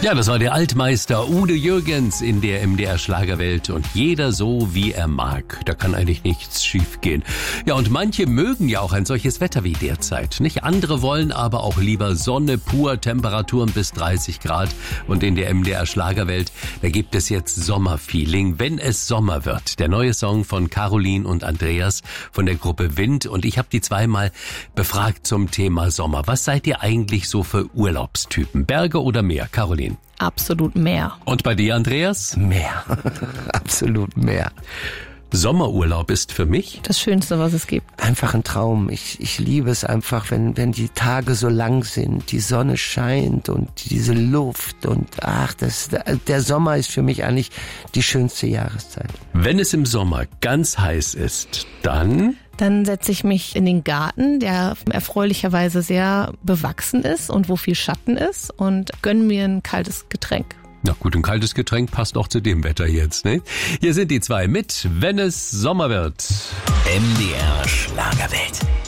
Ja, das war der Altmeister Udo Jürgens in der MDR Schlagerwelt und jeder so, wie er mag. Da kann eigentlich nichts schiefgehen. Ja, und manche mögen ja auch ein solches Wetter wie derzeit. Nicht andere wollen aber auch lieber Sonne pur, Temperaturen bis 30 Grad. Und in der MDR Schlagerwelt, da gibt es jetzt Sommerfeeling, wenn es Sommer wird. Der neue Song von Caroline und Andreas von der Gruppe Wind. Und ich habe die zweimal befragt zum Thema Sommer. Was seid ihr eigentlich so für Urlaubstypen? Berge oder Meer? Caroline? Absolut Meer. Und bei dir, Andreas? Meer. Absolut Meer. Sommerurlaub ist für mich Das Schönste, was es gibt. Einfach ein Traum. Ich liebe es einfach, wenn die Tage so lang sind, die Sonne scheint und diese Luft und der Sommer ist für mich eigentlich die schönste Jahreszeit. Wenn es im Sommer ganz heiß ist, dann Dann setze ich mich in den Garten, der erfreulicherweise sehr bewachsen ist und wo viel Schatten ist und gönne mir ein kaltes Getränk. Na gut, ein kaltes Getränk passt auch zu dem Wetter jetzt, ne? Hier sind die zwei mit, wenn es Sommer wird. MDR Schlagerwelt.